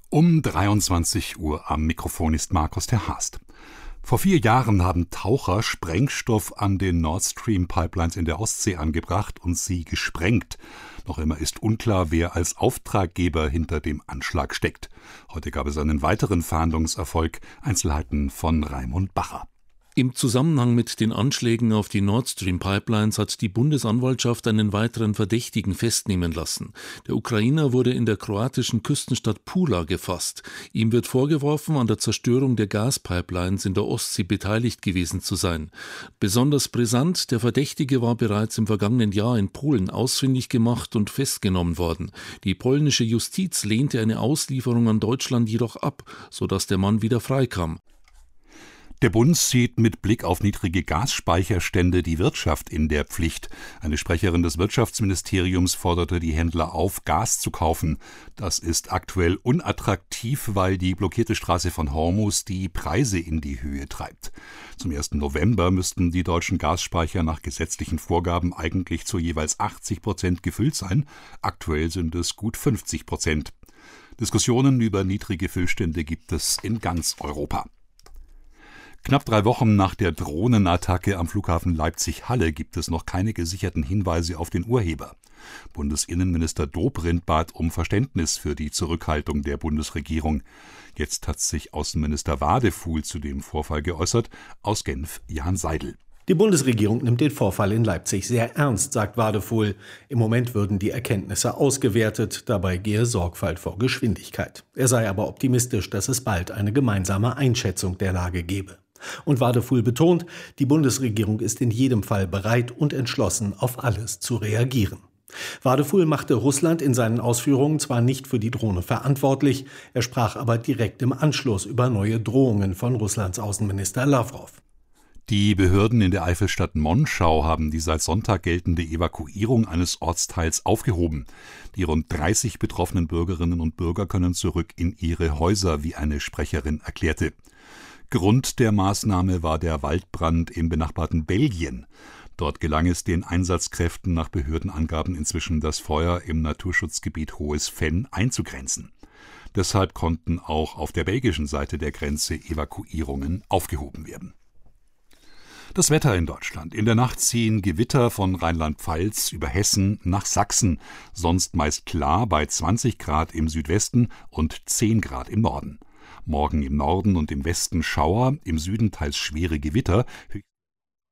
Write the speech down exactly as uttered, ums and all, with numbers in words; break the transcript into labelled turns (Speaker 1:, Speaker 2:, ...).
Speaker 1: Um dreiundzwanzig Uhr am Mikrofon ist Markus ter Haast. Vor vier Jahren haben Taucher Sprengstoff an den Nord Stream Pipelines in der Ostsee angebracht und sie gesprengt. Noch immer ist unklar, wer als Auftraggeber hinter dem Anschlag steckt. Heute gab es einen weiteren Fahndungserfolg. Einzelheiten von Raimund Bacher.
Speaker 2: Im Zusammenhang mit den Anschlägen auf die Nord Stream Pipelines hat die Bundesanwaltschaft einen weiteren Verdächtigen festnehmen lassen. Der Ukrainer wurde in der kroatischen Küstenstadt Pula gefasst. Ihm wird vorgeworfen, an der Zerstörung der Gaspipelines in der Ostsee beteiligt gewesen zu sein. Besonders brisant, der Verdächtige war bereits im vergangenen Jahr in Polen ausfindig gemacht und festgenommen worden. Die polnische Justiz lehnte eine Auslieferung an Deutschland jedoch ab, sodass der Mann wieder freikam.
Speaker 1: Der Bund sieht mit Blick auf niedrige Gasspeicherstände die Wirtschaft in der Pflicht. Eine Sprecherin des Wirtschaftsministeriums forderte die Händler auf, Gas zu kaufen. Das ist aktuell unattraktiv, weil die blockierte Straße von Hormuz die Preise in die Höhe treibt. Zum ersten November müssten die deutschen Gasspeicher nach gesetzlichen Vorgaben eigentlich zu jeweils achtzig Prozent gefüllt sein. Aktuell sind es gut fünfzig Prozent. Diskussionen über niedrige Füllstände gibt es in ganz Europa. Knapp drei Wochen nach der Drohnenattacke am Flughafen Leipzig-Halle gibt es noch keine gesicherten Hinweise auf den Urheber. Bundesinnenminister Dobrindt bat um Verständnis für die Zurückhaltung der Bundesregierung. Jetzt hat sich Außenminister Wadefuhl zu dem Vorfall geäußert. Aus Genf Jan Seidel.
Speaker 3: Die Bundesregierung nimmt den Vorfall in Leipzig sehr ernst, sagt Wadefuhl. Im Moment würden die Erkenntnisse ausgewertet, dabei gehe Sorgfalt vor Geschwindigkeit. Er sei aber optimistisch, dass es bald eine gemeinsame Einschätzung der Lage gebe. Und Wadefuhl betont, die Bundesregierung ist in jedem Fall bereit und entschlossen, auf alles zu reagieren. Wadefuhl machte Russland in seinen Ausführungen zwar nicht für die Drohne verantwortlich, er sprach aber direkt im Anschluss über neue Drohungen von Russlands Außenminister Lawrow.
Speaker 1: Die Behörden in der Eifelstadt Monschau haben die seit Sonntag geltende Evakuierung eines Ortsteils aufgehoben. Die rund dreißig betroffenen Bürgerinnen und Bürger können zurück in ihre Häuser, wie eine Sprecherin erklärte. Grund der Maßnahme war der Waldbrand im benachbarten Belgien. Dort gelang es den Einsatzkräften nach Behördenangaben inzwischen, das Feuer im Naturschutzgebiet Hohes Venn einzugrenzen. Deshalb konnten auch auf der belgischen Seite der Grenze Evakuierungen aufgehoben werden. Das Wetter in Deutschland. In der Nacht ziehen Gewitter von Rheinland-Pfalz über Hessen nach Sachsen. Sonst meist klar bei zwanzig Grad im Südwesten und zehn Grad im Norden. Morgen im Norden und im Westen Schauer, im Süden teils schwere Gewitter.